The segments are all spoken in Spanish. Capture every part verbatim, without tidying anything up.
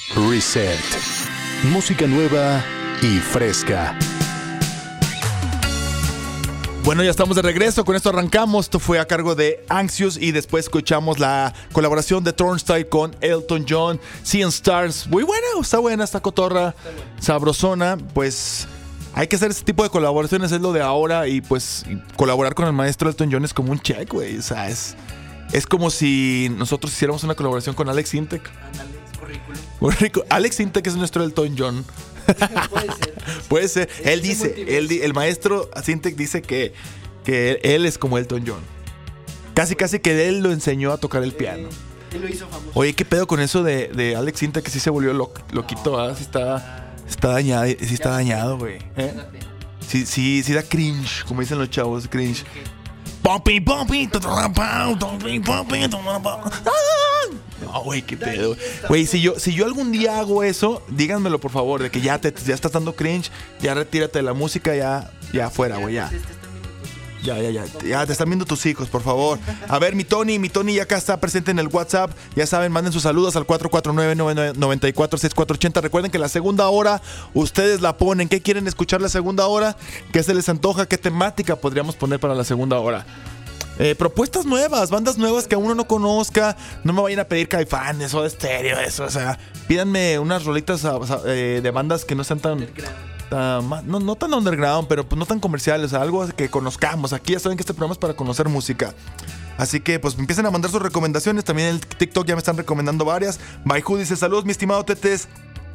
Reset. Música nueva y fresca. Bueno, ya estamos de regreso, con esto arrancamos. Esto fue a cargo de Anxious y después escuchamos la colaboración de Turnstile con Elton John, Seeing Stars. Muy buena, está buena esta cotorra, sabrosona. Pues hay que hacer este tipo de colaboraciones, es lo de ahora. Y pues colaborar con el maestro Elton John es como un check, güey. O sea, es, es como si nosotros hiciéramos una colaboración con Alex Intec. Ándale, es currículum. Muy rico. Alex Intec es nuestro Elton John. Puede ser. Puede ser. Es Él ese dice, multiverso. él, di- el maestro Sintec dice que, que él es como Elton John. Casi, casi que él lo enseñó a tocar el piano. Eh, él lo hizo famoso. Oye, ¿qué pedo con eso de, de Alex Sintec? Que sí se volvió lo- loquito, ¿verdad? Sí está, está dañado, sí está dañado, güey. ¿Eh? Da pena. Sí, sí, sí da cringe, como dicen los chavos, cringe. Pompi, pompi, pompi, pompi, no, güey, qué pedo. Güey, si yo, si yo algún día hago eso, díganmelo por favor, de que ya te ya estás dando cringe, ya retírate de la música, ya, ya afuera, güey, ya. Pues, te están viendo tus hijos. Ya, ya, ya. Ya te están viendo tus hijos, por favor. A ver, mi Tony, mi Tony ya acá está presente en el WhatsApp. Ya saben, manden sus saludos al cuatro cuatro nueve, nueve cuatro, seis cuatro ocho cero. Recuerden que la segunda hora ustedes la ponen. ¿Qué quieren escuchar la segunda hora? ¿Qué se les antoja? ¿Qué temática podríamos poner para la segunda hora? Eh, propuestas nuevas, bandas nuevas que uno no conozca. No me vayan a pedir Caifanes o de Estéreo, eso. O sea, pídanme unas rolitas a- a- eh, de bandas que no sean tan... Underground. Ah, ma- no, no tan underground, pero pues no tan comerciales, o sea, algo que conozcamos. Aquí ya saben que este programa es para conocer música. Así que pues empiecen a mandar sus recomendaciones. También en el TikTok ya me están recomendando varias. Maihu dice, saludos mi estimado Tetes.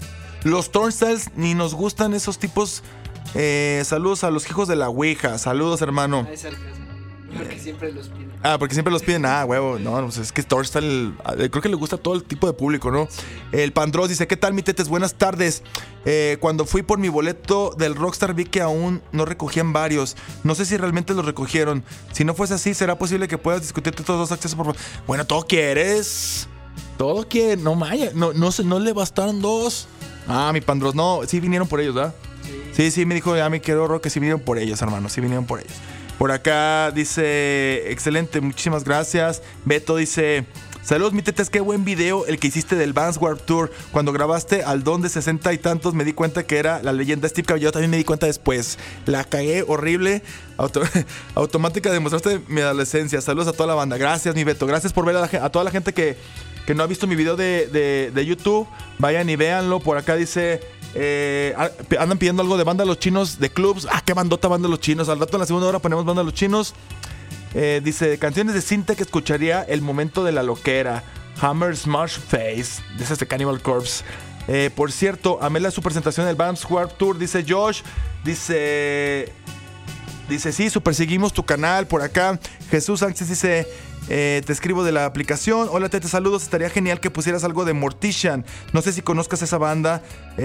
Los Turnstiles ni nos gustan esos tipos. Eh, saludos a los hijos de la Ouija. Saludos, hermano. Ah, es sarcasmo. Porque siempre los piden. Ah, porque siempre los piden. Ah, huevo. No, pues es que Turnstile, eh, creo que le gusta a todo el tipo de público, ¿no? El Pandros dice, ¿qué tal, mi Tetes? Buenas tardes. Eh, cuando fui por mi boleto del Rockstar vi que aún no recogían varios. No sé si realmente los recogieron. Si no fuese así, ¿será posible que puedas discutir todos los accesos por favor? Bueno, todo quieres. Todo quiere. No, Maya. No, no, se- no le bastaron dos. Ah, mi Pandros. No, sí vinieron por ellos, ¿verdad? Sí, sí, me dijo, ya me quiero horror que sí vinieron por ellos, hermano. Sí vinieron por ellos. Por acá dice, excelente, muchísimas gracias. Beto dice, saludos mi Tetes, qué buen video el que hiciste del Vans Warped Tour. Cuando grabaste al don de sesenta y tantos me di cuenta que era la leyenda Steve Caballero. También me di cuenta después. La cagué horrible. Auto- automática demostraste mi adolescencia. Saludos a toda la banda. Gracias mi Beto. Gracias por ver a, la gen- a toda la gente que, que no ha visto mi video de, de, de YouTube. Vayan y véanlo. Por acá dice... Eh, andan pidiendo algo de Banda Los Chinos de clubs. Ah, qué bandota Banda Los Chinos. Al rato en la segunda hora ponemos Banda Los Chinos. Eh, dice, canciones de Sintec que escucharía el momento de la loquera. Hammer Smash Face. De ese de Cannibal Corpse. Eh, por cierto, amé la su presentación del Vans Warped Tour. Dice Josh. Dice... Dice, sí, super seguimos tu canal por acá. Jesús Sánchez dice, eh, te escribo de la aplicación. Hola, Tete, saludos. Estaría genial que pusieras algo de Mortician. No sé si conozcas esa banda.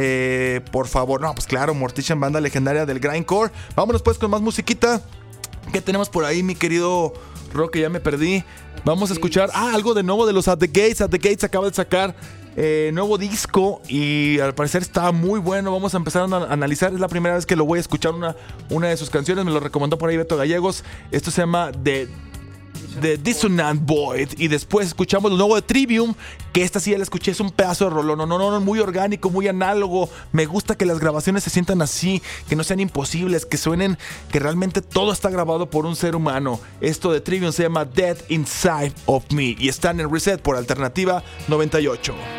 Eh, por favor. No, pues claro, Mortician, banda legendaria del grindcore. Vámonos pues con más musiquita. ¿Qué tenemos por ahí, mi querido Roque? Ya me perdí. Vamos a escuchar, ah, algo de nuevo de los At The Gates. At The Gates acaba de sacar eh, nuevo disco y al parecer está muy bueno. Vamos a empezar a analizar. Es la primera vez que lo voy a escuchar una, una de sus canciones. Me lo recomendó por ahí Beto Gallegos. Esto se llama The, The Dissonant Void. Y después escuchamos lo nuevo de Trivium, que esta sí ya la escuché. Es un pedazo de rolón. No, no, no, muy orgánico, muy análogo. Me gusta que las grabaciones se sientan así, que no sean imposibles, que suenen, que realmente todo está grabado por un ser humano. Esto de Trivium se llama Dead Inside of Me y están en Reset por Alternativa noventa y ocho.